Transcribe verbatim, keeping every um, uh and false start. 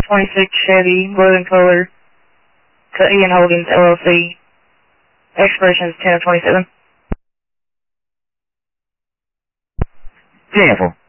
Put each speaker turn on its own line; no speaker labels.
twenty-six Chevy, blue in color, to Ian Holdings, L L C. Expiration is ten of twenty-seven.
Careful.